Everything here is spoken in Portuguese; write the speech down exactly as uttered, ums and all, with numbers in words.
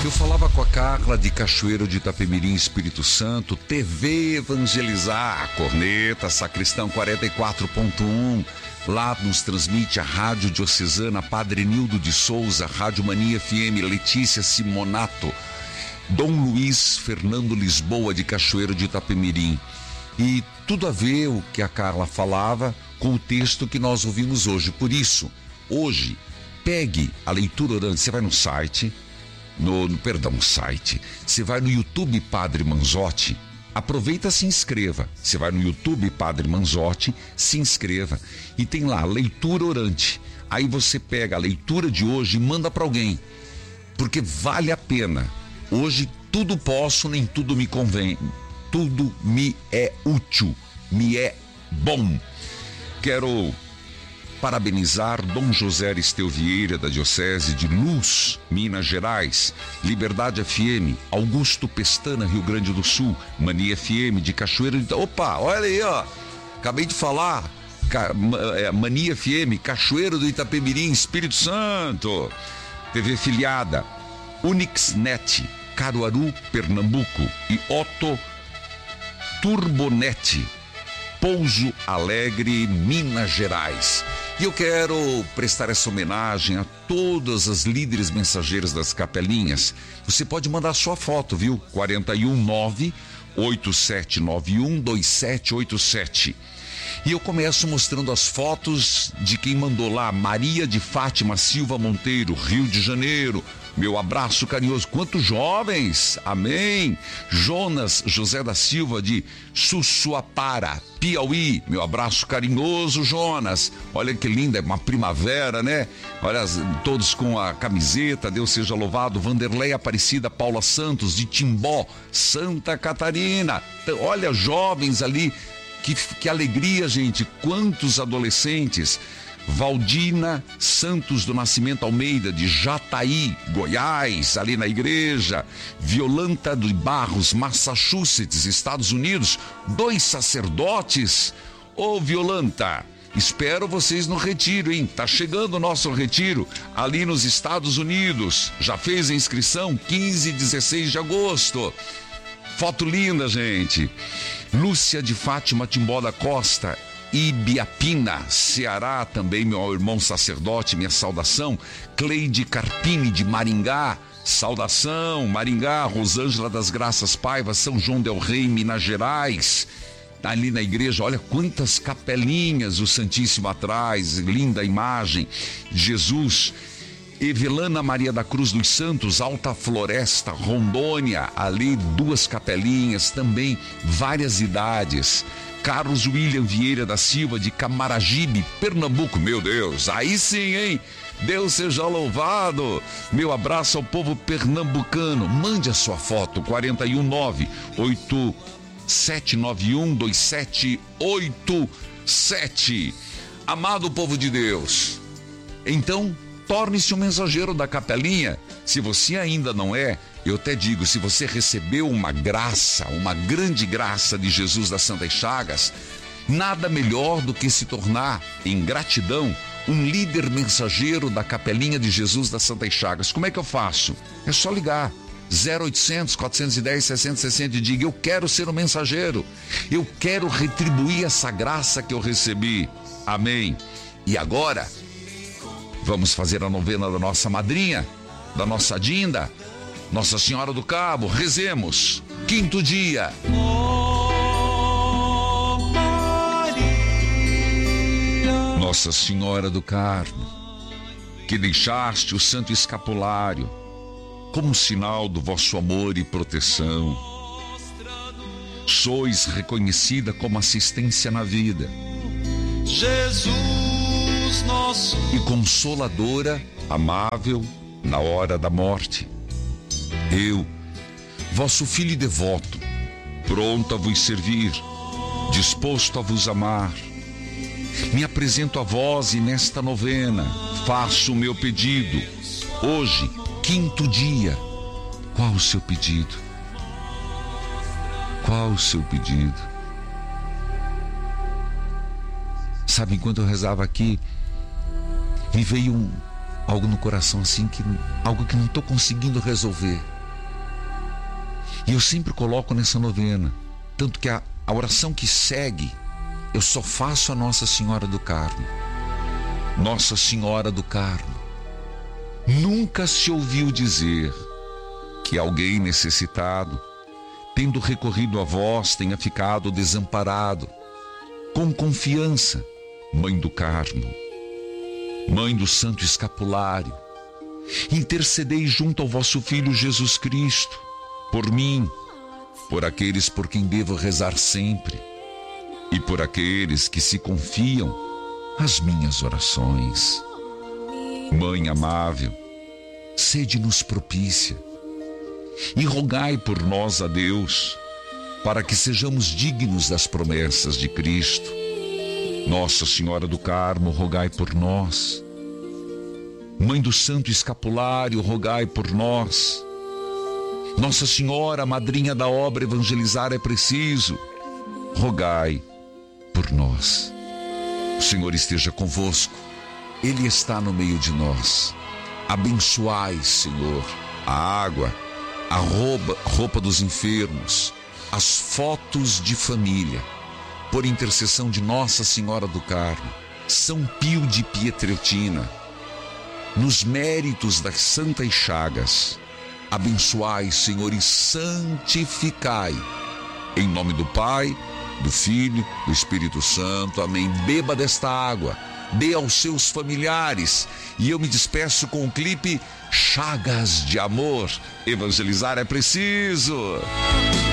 Eu falava com a Carla de Cachoeiro de Itapemirim, Espírito Santo, T V Evangelizar, Corneta, Sacristão quarenta e quatro ponto um. Lá nos transmite a Rádio Diocesana Padre Nildo de Souza, Rádio Mania F M, Letícia Simonato, Dom Luiz Fernando Lisboa de Cachoeiro de Itapemirim. E tudo a ver o que a Carla falava com o texto que nós ouvimos hoje. Por isso, hoje, pegue a leitura orante. Você vai no site, no, no perdão, site. Você vai no YouTube Padre Manzotti. Aproveita, se inscreva. Você vai no YouTube Padre Manzotti, se inscreva. E tem lá, leitura orante. Aí você pega a leitura de hoje e manda para alguém. Porque vale a pena. Hoje tudo posso, nem tudo me convém. Tudo me é útil, me é bom. Quero parabenizar Dom José Aristeu Vieira, da Diocese de Luz, Minas Gerais, Liberdade F M, Augusto Pestana, Rio Grande do Sul, Mania F M de Cachoeiro de... Opa, olha aí, ó, acabei de falar, Mania F M, Cachoeiro do Itapemirim, Espírito Santo, T V filiada, Unixnet, Caruaru, Pernambuco, e Otto Turbonet, Pouso Alegre, Minas Gerais. E eu quero prestar essa homenagem a todas as líderes mensageiras das capelinhas. Você pode mandar sua foto, viu? quatro um nove, oito sete nove um, dois sete oito sete. E eu começo mostrando as fotos de quem mandou lá. Maria de Fátima Silva Monteiro, Rio de Janeiro. Meu abraço carinhoso. Quantos jovens? Amém. Jonas José da Silva de Sussuapara, Piauí. Meu abraço carinhoso, Jonas. Olha que linda, é uma primavera, né? Olha, todos com a camiseta, Deus seja louvado. Vanderlei Aparecida Paula Santos de Timbó, Santa Catarina. Olha, jovens ali. Que, que alegria, gente. Quantos adolescentes. Valdina Santos do Nascimento Almeida, de Jataí, Goiás, ali na igreja. Violanta de Barros, Massachusetts, Estados Unidos. Dois sacerdotes. Ô, Violanta, espero vocês no retiro, hein? Tá chegando o nosso retiro ali nos Estados Unidos. Já fez a inscrição? quinze e dezesseis de agosto. Foto linda, gente. Lúcia de Fátima Timbó da Costa, Ibiapina, Ceará, também meu irmão sacerdote, minha saudação. Cleide Carpini de Maringá, saudação. Maringá, Rosângela das Graças Paiva, São João del Rei, Minas Gerais. Ali na igreja, olha quantas capelinhas, o Santíssimo atrás, linda imagem. Jesus. Evelana Maria da Cruz dos Santos, Alta Floresta, Rondônia, ali duas capelinhas, também várias idades. Carlos William Vieira da Silva de Camaragibe, Pernambuco. Meu Deus, aí sim, hein? Deus seja louvado. Meu abraço ao povo pernambucano. Mande a sua foto, quatro um nove, oito sete nove um, dois sete oito sete. Amado povo de Deus, então torne-se um mensageiro da capelinha. Se você ainda não é, eu até digo, se você recebeu uma graça, uma grande graça de Jesus das Santas Chagas, nada melhor do que se tornar, em gratidão, um líder mensageiro da capelinha de Jesus das Santas Chagas. Como é que eu faço? É só ligar. zero oitocentos, quatrocentos e dez, seiscentos e sessenta e diga, eu quero ser um mensageiro. Eu quero retribuir essa graça que eu recebi. Amém. E agora, vamos fazer a novena da nossa madrinha, da nossa Dinda, Nossa Senhora do Cabo. Rezemos. Quinto dia. Oh, Maria. Nossa Senhora do Carmo, que deixaste o Santo Escapulário como sinal do vosso amor e proteção, sois reconhecida como assistência na vida, Jesus nosso, e consoladora, amável na hora da morte. Eu, vosso filho devoto, pronto a vos servir, disposto a vos amar, me apresento a vós e nesta novena faço o meu pedido. Hoje, quinto dia. Qual o seu pedido? Qual o seu pedido? Sabe, enquanto eu rezava aqui, me veio um, algo no coração assim, que, algo que não estou conseguindo resolver. E eu sempre coloco nessa novena, tanto que a, a oração que segue, eu só faço a Nossa Senhora do Carmo. Nossa Senhora do Carmo. Nunca se ouviu dizer que alguém necessitado, tendo recorrido a vós, tenha ficado desamparado. Com confiança, Mãe do Carmo, Mãe do Santo Escapulário, intercedei junto ao vosso Filho Jesus Cristo, por mim, por aqueles por quem devo rezar sempre, e por aqueles que se confiam às minhas orações. Mãe amável, sede-nos propícia, e rogai por nós a Deus, para que sejamos dignos das promessas de Cristo. Nossa Senhora do Carmo, rogai por nós. Mãe do Santo Escapulário, rogai por nós. Nossa Senhora, madrinha da obra Evangelizar é Preciso, rogai por nós. O Senhor esteja convosco, Ele está no meio de nós. Abençoai, Senhor, a água, a roupa, roupa dos enfermos, as fotos de família, por intercessão de Nossa Senhora do Carmo, São Pio de Pietrelcina, nos méritos das Santas Chagas. Abençoai, Senhor, e santificai. Em nome do Pai, do Filho, do Espírito Santo. Amém. Beba desta água, dê aos seus familiares. E eu me despeço com o clipe Chagas de Amor. Evangelizar é preciso.